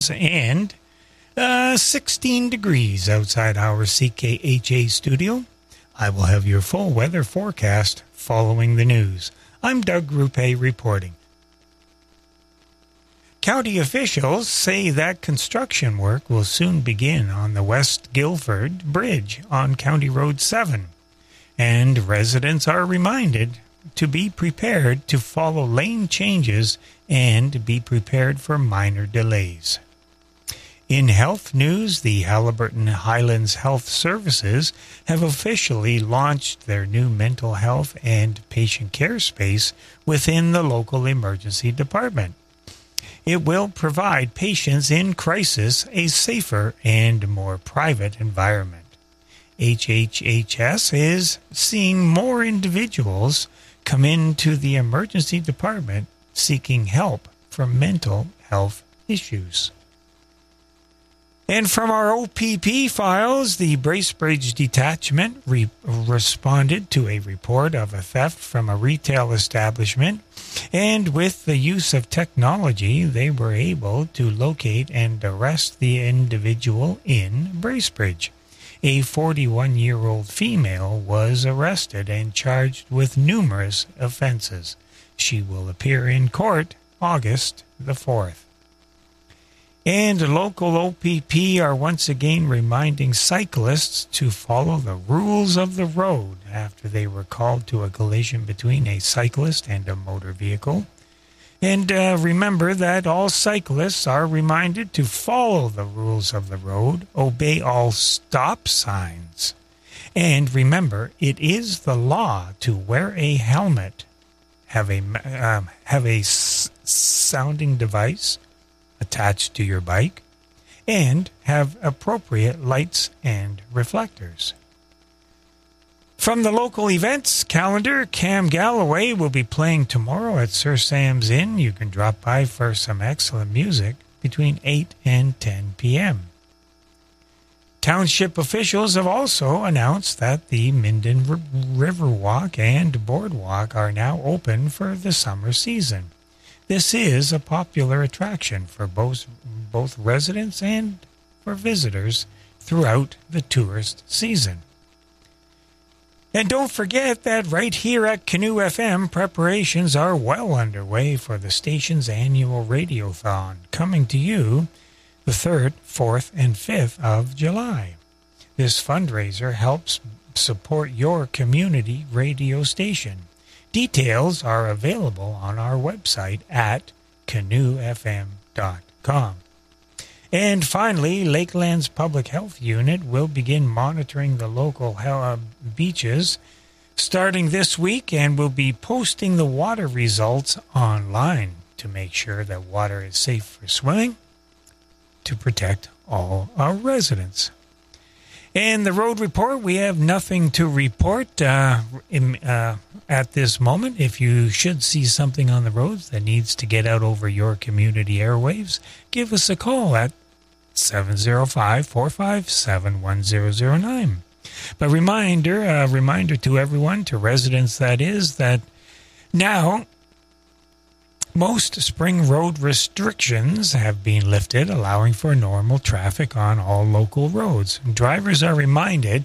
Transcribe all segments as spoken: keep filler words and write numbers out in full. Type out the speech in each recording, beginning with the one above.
and uh, sixteen degrees outside our C K H A studio. I will have your full weather forecast following the news. I'm Doug Rupe reporting. County officials say that construction work will soon begin on the West Guilford Bridge on County Road seven, and residents are reminded to be prepared to follow lane changes and be prepared for minor delays. In health news, the Haliburton Highlands Health Services have officially launched their new mental health and patient care space within the local emergency department. It will provide patients in crisis a safer and more private environment. H H H S is seeing more individuals come into the emergency department seeking help for mental health issues. And from our O P P files, the Bracebridge Detachment re- responded to a report of a theft from a retail establishment, and with the use of technology, they were able to locate and arrest the individual in Bracebridge. A forty-one-year-old female was arrested and charged with numerous offenses. She will appear in court August the fourth. And local O P P are once again reminding cyclists to follow the rules of the road after they were called to a collision between a cyclist and a motor vehicle. And uh, remember that all cyclists are reminded to follow the rules of the road, obey all stop signs. And remember, it is the law to wear a helmet, have a, um, have a s- sounding device attached to your bike, and have appropriate lights and reflectors. From the local events calendar, Cam Galloway will be playing tomorrow at Sir Sam's Inn. You can drop by for some excellent music between eight and ten p.m. Township officials have also announced that the Minden R- Riverwalk and Boardwalk are now open for the summer season. This is a popular attraction for both, both residents and for visitors throughout the tourist season. And don't forget that right here at Canoe F M, preparations are well underway for the station's annual Radiothon, coming to you the third, fourth, and fifth of July. This fundraiser helps support your community radio station. Details are available on our website at canoe f m dot com. And finally, Lakeland's Public Health Unit will begin monitoring the local uh, beaches starting this week and will be posting the water results online to make sure that water is safe for swimming to protect all our residents. In the road report, we have nothing to report uh, in, uh, at this moment. If you should see something on the roads that needs to get out over your community airwaves, give us a call at seven zero five, four five seven, one zero zero nine. But reminder, a uh, reminder to everyone, to residents that is, that now most spring road restrictions have been lifted, allowing for normal traffic on all local roads. Drivers are reminded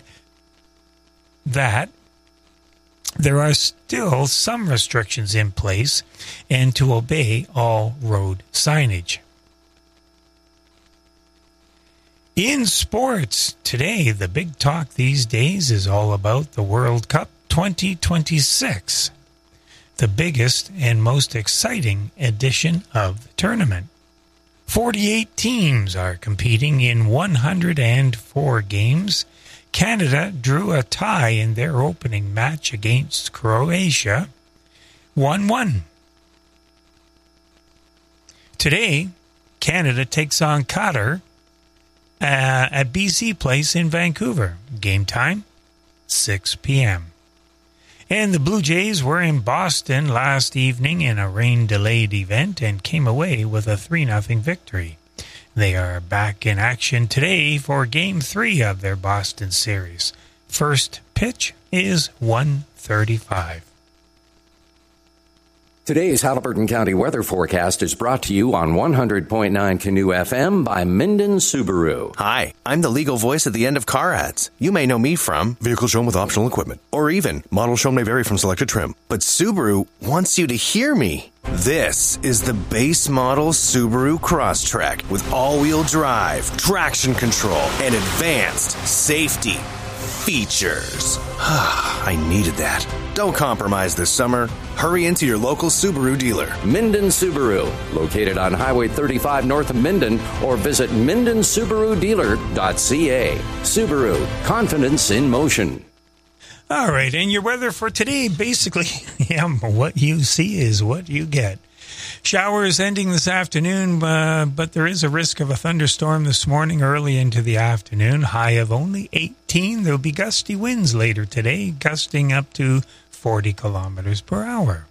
that there are still some restrictions in place and to obey all road signage. In sports, today, the big talk these days is all about the World Cup twenty twenty-six. The biggest and most exciting edition of the tournament. forty-eight teams are competing in one hundred four games. Canada drew a tie in their opening match against Croatia, one one. Today, Canada takes on Qatar uh, at B C Place in Vancouver. Game time, six p.m. And the Blue Jays were in Boston last evening in a rain-delayed event and came away with a three nothing victory. They are back in action today for Game three of their Boston series. First pitch is one thirty-five. Today's Halliburton County weather forecast is brought to you on one hundred point nine Canoe F M by Minden Subaru. Hi, I'm the legal voice at the end of car ads. You may know me from vehicle shown with optional equipment, or even model shown may vary from selected trim. But Subaru wants you to hear me. This is the base model Subaru Crosstrek with all-wheel drive, traction control, and advanced safety features. I needed that. Don't compromise this summer. Hurry into your local Subaru dealer. Minden Subaru, located on Highway thirty-five north of Minden, or visit minden subaru dealer dot c a. Subaru, confidence in motion. All right, and your weather for today, basically, yeah, what you see is what you get. Showers ending this afternoon, uh, but there is a risk of a thunderstorm this morning early into the afternoon. High of only eighteen. There'll be gusty winds later today, gusting up to forty kilometers per hour.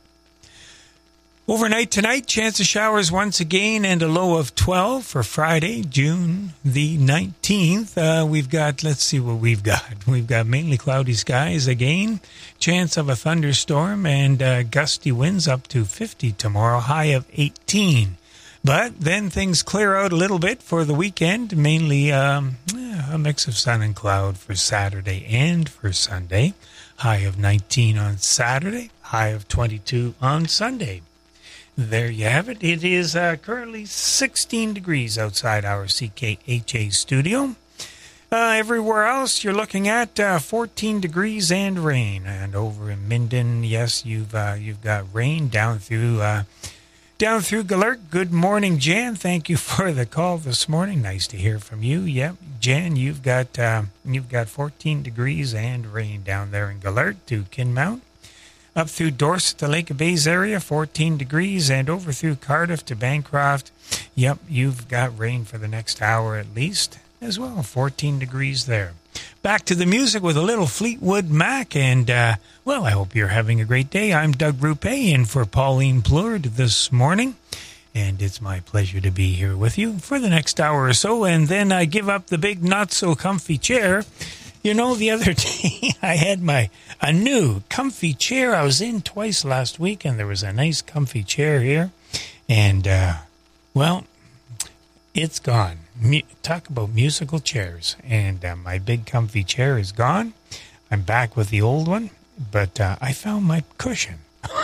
Overnight tonight, chance of showers once again, and a low of twelve for Friday, June the nineteenth. Uh, we've got, let's see what we've got. We've got mainly cloudy skies again, chance of a thunderstorm, and uh, gusty winds up to fifty tomorrow, high of eighteen. But then things clear out a little bit for the weekend, mainly um, a mix of sun and cloud for Saturday and for Sunday. High of nineteen on Saturday, high of twenty-two on Sunday. There you have it. It is uh, currently sixteen degrees outside our C K H A studio. Uh, everywhere else, you're looking at uh, fourteen degrees and rain. And over in Minden, yes, you've uh, you've got rain down through uh, down through Galert. Good morning, Jan. Thank you for the call this morning. Nice to hear from you. Yep, Jan, you've got uh, you've got fourteen degrees and rain down there in Galert to Kinmount. Up through Dorset to Lake of Bays area, fourteen degrees, and over through Cardiff to Bancroft. Yep, you've got rain for the next hour at least as well, fourteen degrees there. Back to the music with a little Fleetwood Mac, and, uh, well, I hope you're having a great day. I'm Doug Rupe in for Pauline Plourde this morning, and it's my pleasure to be here with you for the next hour or so, and then I give up the big not-so-comfy chair. You know, the other day I had my a new comfy chair. I was in twice last week, and there was a nice comfy chair here. And, uh, well, it's gone. Mu- talk about musical chairs. And uh, my big comfy chair is gone. I'm back with the old one, but uh, I found my cushion.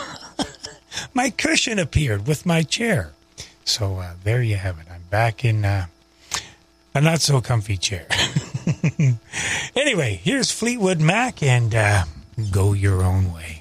My cushion appeared with my chair. So uh, there you have it. I'm back in uh, a not-so-comfy chair. Anyway, here's Fleetwood Mac, and uh, go your own way.